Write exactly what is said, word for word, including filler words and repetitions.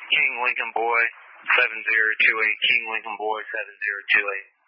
King Lincoln Boy seven zero two eight, King Lincoln Boy seven zero two eight.